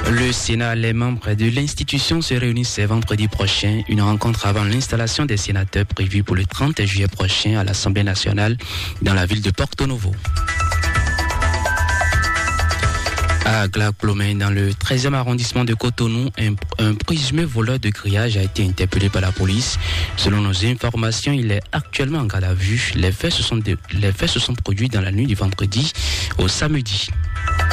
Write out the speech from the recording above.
Le Sénat, les membres de l'institution se réunissent vendredi prochain. Une rencontre avant l'installation des sénateurs prévue pour le 30 juillet prochain à l'Assemblée nationale dans la ville de Porto Novo. À Glaclomé, dans le 13e arrondissement de Cotonou, un présumé voleur de grillage a été interpellé par la police. Selon nos informations, il est actuellement en garde à vue. Les faits se sont produits dans la nuit du vendredi au samedi.